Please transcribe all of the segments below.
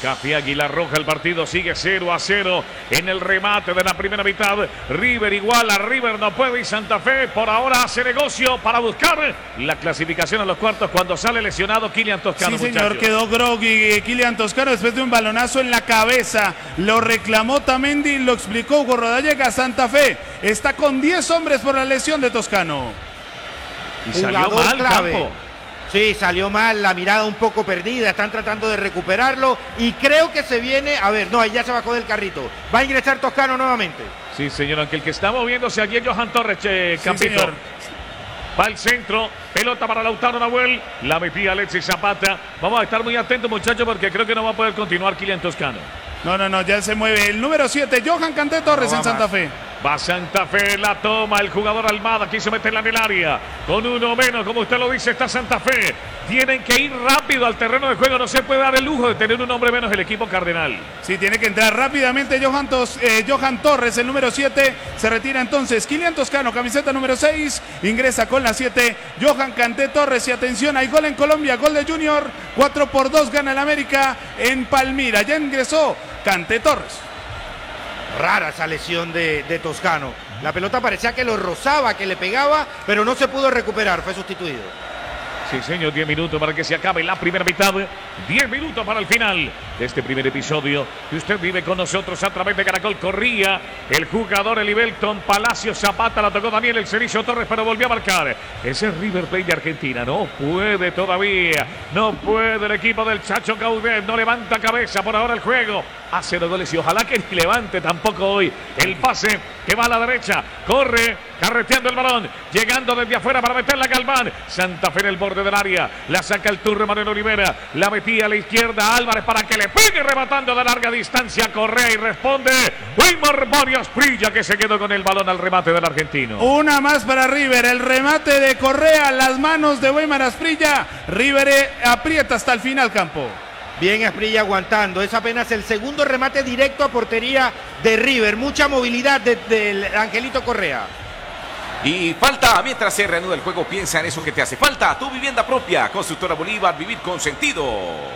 Café Águila Roja. El partido sigue 0-0 en el remate de la primera mitad. River igual a River no puede y Santa Fe por ahora hace negocio para buscar la clasificación a los cuartos cuando sale lesionado Kylian Toscano. Sí, señor, quedó groggy Kylian Toscano después de un balonazo en la cabeza. Lo reclamó Tamendi, lo explicó Hugo Rodallega. Santa Fe está con 10 hombres por la lesión de Toscano. Y salió mal, Campo. Sí, salió mal, la mirada un poco perdida, están tratando de recuperarlo y creo que se viene, a ver, no, ahí ya se bajó del carrito, va a ingresar Toscano nuevamente. Sí, señor, aunque el que está moviéndose allí es Johan Torres, Campito. Señor. Va al centro, pelota para Lautaro Nahuel, la metía Alexis Zapata. Vamos a estar muy atentos, muchachos, porque creo que no va a poder continuar Kylian Toscano. No, ya se mueve. El número 7, Johan Kanté Torres en Santa Fe. Va Santa Fe, la toma el jugador Almada, quiso meterla en el área. Con uno menos, como usted lo dice, está Santa Fe. Tienen que ir rápido al terreno de juego, no se puede dar el lujo de tener un hombre menos el equipo cardenal. Sí, tiene que entrar rápidamente Johan Torres, el número 7. Se retira entonces Kylian Toscano, camiseta número 6. Ingresa con la 7, Johan Kanté Torres. Y atención, hay gol en Colombia, gol de Junior. 4-2 gana el América en Palmira. Ya ingresó Kanté Torres. Rara esa lesión de Toscano. La pelota parecía que lo rozaba, que le pegaba, pero no se pudo recuperar, fue sustituido. Sí, señor, 10 minutos para que se acabe la primera mitad. 10 minutos para el final de este primer episodio. Que usted vive con nosotros a través de Caracol. Corría el jugador Elibelton Palacio Zapata. La tocó Daniel El Cerizo Torres, pero volvió a marcar. Ese es River Plate de Argentina. No puede todavía. No puede el equipo del Chacho Caudet. No levanta cabeza por ahora el juego. Hace 2 goles y ojalá que ni levante tampoco hoy. El pase que va a la derecha. Corre, carreteando el balón. Llegando desde afuera para meterla a Galván. Santa Fe en el borde del área. La saca el turno Manuel Olivera. La metía a la izquierda Álvarez para que le pegue rematando de larga distancia. Correa y responde Weimar Varias Prilla, que se quedó con el balón al remate del argentino. Una más para River. El remate de Correa. Las manos de Weimar Asprilla. River aprieta hasta el final, Campo. Bien Asprilla aguantando. Es apenas el segundo remate directo a portería de River. Mucha movilidad del Angelito Correa. Y falta, mientras se reanuda el juego, piensa en eso que te hace falta. Tu vivienda propia, Constructora Bolívar, vivir con sentido.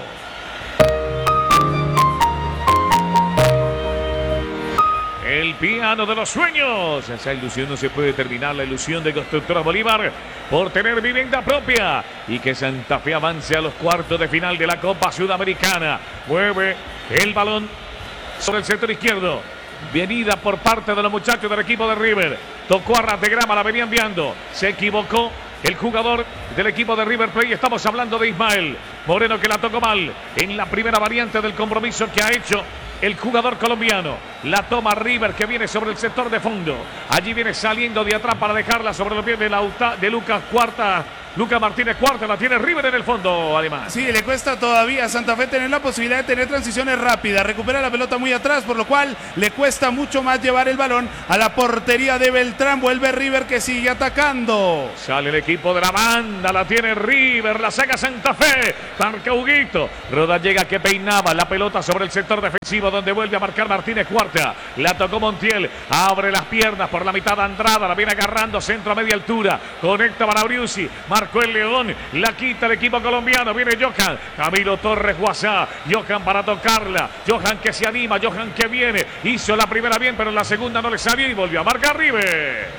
El piano de los sueños. Esa ilusión no se puede terminar. La ilusión de Constructora Bolívar por tener vivienda propia. Y que Santa Fe avance a los cuartos de final de la Copa Sudamericana. Mueve el balón sobre el sector izquierdo. Venida por parte de los muchachos del equipo de River. Tocó a ras de grama, la venía enviando. Se equivocó el jugador del equipo de River Plate. Estamos hablando de Ismael Moreno, que la tocó mal en la primera variante del compromiso que ha hecho el jugador colombiano. La toma River, que viene sobre el sector de fondo. Allí viene saliendo de atrás para dejarla sobre los pies de Lucas Cuarta. Lucas Martínez Cuarta, la tiene River en el fondo, además. Sí, le cuesta todavía a Santa Fe tener la posibilidad de tener transiciones rápidas. Recupera la pelota muy atrás, por lo cual le cuesta mucho más llevar el balón a la portería de Beltrán. Vuelve River, que sigue atacando. Sale el equipo de la banda, la tiene River, la saca Santa Fe. Marca Huguito. Rodallega, que peinaba la pelota sobre el sector defensivo, donde vuelve a marcar Martínez Cuarta. La tocó Montiel, abre las piernas por la mitad. Andrada la viene agarrando, centro a media altura. Conecta para Briusi. Marcó el León, la quita el equipo colombiano. Viene Johan, Camilo Torres Guasá. Johan para tocarla. Johan que se anima, Johan que viene. Hizo la primera bien, pero en la segunda no le salió y volvió a marcar River.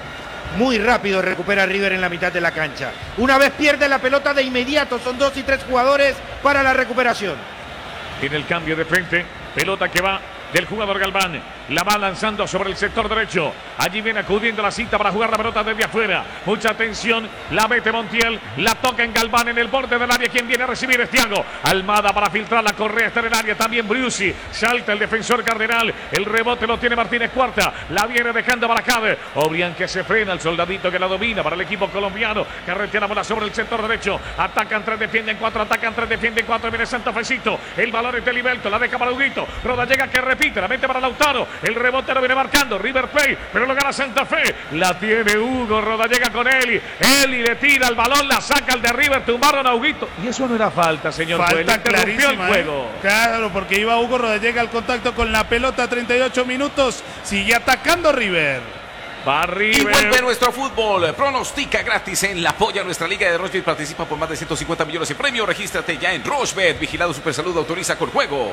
Muy rápido recupera River en la mitad de la cancha. Una vez pierde la pelota, de inmediato son 2 y 3 jugadores para la recuperación. Tiene el cambio de frente. Pelota que va del jugador Galván. La va lanzando sobre el sector derecho. Allí viene acudiendo la cinta para jugar la pelota desde afuera. Mucha atención. La mete Montiel. La toca en Galván en el borde del área. Quien viene a recibir es Thiago. Almada para filtrar. La Correa está en el área. También Briusi. Salta el defensor cardenal. El rebote lo tiene Martínez Cuarta. La viene dejando Baracade. Obrian, que se frena. El soldadito que la domina para el equipo colombiano. Carretea la bola sobre el sector derecho. Atacan 3, defienden 4. Atacan 3, defienden 4. Viene Santa Fecito. El balón es de Libelto. La deja para Huguito. Rodallega, que repite. La mete para Lautaro. El rebote lo viene marcando River Plate, pero lo gana Santa Fe. La tiene Hugo Rodallega con Eli. Eli le tira el balón, la saca el de River, tumbaron a Huguito. Y eso no era falta, señor. Falta clarísima, el juego. Claro, porque iba Hugo Rodallega al contacto con la pelota. 38 minutos. Sigue atacando River. Va Y River. vuelve nuestro fútbol. Pronostica gratis en la polla nuestra liga de Rochebet. Participa por más de 150 millones en premios. Regístrate ya en Rochebet. Vigilado Supersalud. Autoriza con juegos.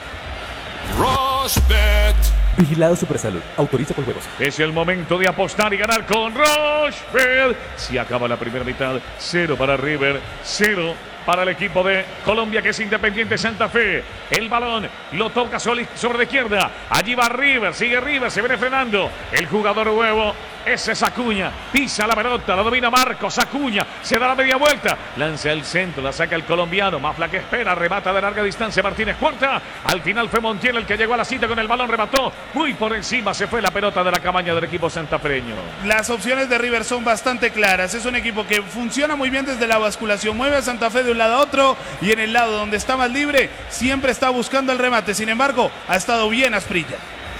Rochebet. Vigilado Supersalud. Autoriza con juegos. Es el momento de apostar y ganar con Rochebet. Si acaba la primera mitad, 0 para River, 0 para el equipo de Colombia, que es Independiente Santa Fe. El balón lo toca sobre la izquierda. Allí va River, sigue River, se viene frenando. El jugador huevo, ese es Acuña. Pisa la pelota, la domina Marcos. Acuña se da la media vuelta. Lanza el centro, la saca el colombiano. Mafla que espera, remata de larga distancia Martínez Cuarta. Al final fue Montiel el que llegó a la cita con el balón, remató. Muy por encima se fue la pelota de la cabaña del equipo santafreño. Las opciones de River son bastante claras. Es un equipo que funciona muy bien desde la basculación. Mueve a Santa Fe de un lado a otro y en el lado donde está más libre siempre está buscando el remate. Sin embargo, ha estado bien Asprilla.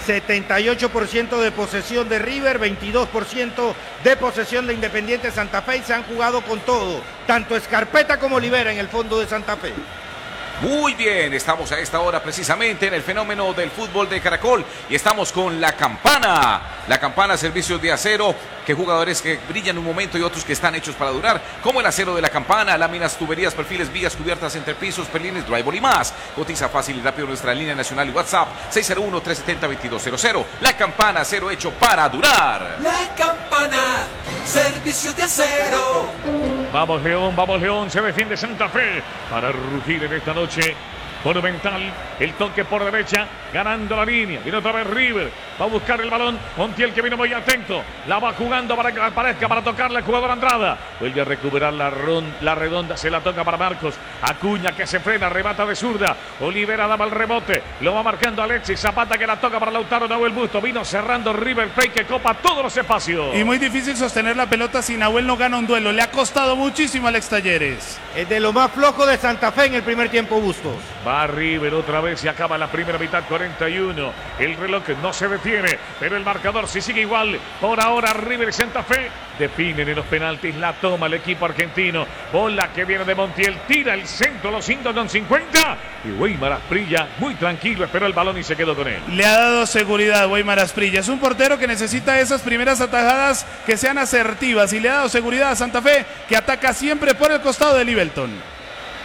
78% de posesión de River, 22% de posesión de Independiente Santa Fe y se han jugado con todo, tanto Escarpeta como Olivera en el fondo de Santa Fe. Muy bien, estamos a esta hora precisamente en el fenómeno del fútbol de Caracol y estamos con la campana. La campana, servicios de acero, que jugadores que brillan un momento y otros que están hechos para durar, como el acero de la campana, láminas, tuberías, perfiles, vigas, cubiertas, entrepisos, perlines, drywall y más. Cotiza fácil y rápido nuestra línea nacional y WhatsApp 601-370-2200. La campana, acero hecho para durar. La campana. Servicios de acero. Vamos León, se defiende Santa Fe para rugir en esta noche monumental. El toque por derecha, ganando la línea. Viene otra vez River, va a buscar el balón. Montiel, que vino muy atento, la va jugando para que aparezca, para tocarle el jugador Andrada. Vuelve a recuperar la redonda, se la toca para Marcos. Acuña, que se frena, remata de zurda. Olivera daba el rebote, lo va marcando Alexis Zapata, que la toca para Lautaro Nahuel Busto. Vino cerrando River Plate, que copa todos los espacios. Y muy difícil sostener la pelota si Nahuel no gana un duelo. Le ha costado muchísimo a Alex Talleres. Es de lo más flojo de Santa Fe en el primer tiempo, Bustos. Va River otra vez y acaba la primera mitad, 41. El reloj no se detiene, pero el marcador sí sigue igual. Por ahora River y Santa Fe definen en los penaltis. La toma el equipo argentino. Bola que viene de Montiel, tira el centro, los 5:50. Y Weimar Asprilla, muy tranquilo, esperó el balón y se quedó con él. Le ha dado seguridad Weimar Asprilla. Es un portero que necesita esas primeras atajadas que sean asertivas. Y le ha dado seguridad a Santa Fe, que ataca siempre por el costado de Livelton.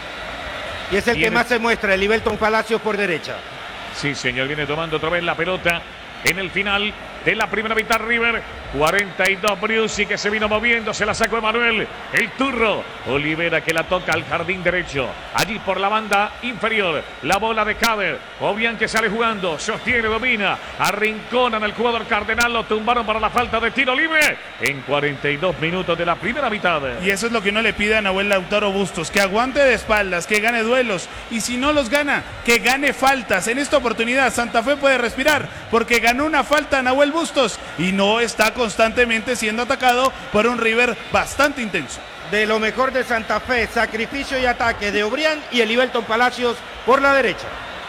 Y es el que más se muestra, el Livelton Palacios por derecha. Sí, señor, viene tomando otra vez la pelota en el final de la primera mitad. River, 42, Briusi, que se vino moviendo, se la sacó Emanuel, el turro. Olivera, que la toca al jardín derecho, allí por la banda inferior. La bola de Cader, Obian, que sale jugando, sostiene, domina, arrinconan al jugador Cardenal, lo tumbaron para la falta de tiro libre en 42 minutos de la primera mitad. Y eso es lo que uno le pide a Nahuel Lautaro Bustos, que aguante de espaldas, que gane duelos, y si no los gana, que gane faltas. En esta oportunidad Santa Fe puede respirar, porque ganó una falta a Nahuel Bustos y no está constantemente siendo atacado por un River bastante intenso. De lo mejor de Santa Fe, sacrificio y ataque de Obrián y el Livelton Palacios por la derecha.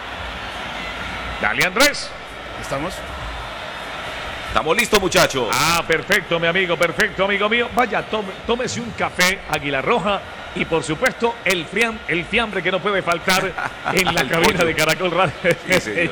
Dale, Andrés. ¿Estamos? Estamos listos, muchachos. Ah, perfecto, mi amigo, perfecto, amigo mío. Vaya, tómese un café Águila Roja y, por supuesto, el fiambre que no puede faltar en la El cabina pollo. de Caracol Radio. Sí, señor.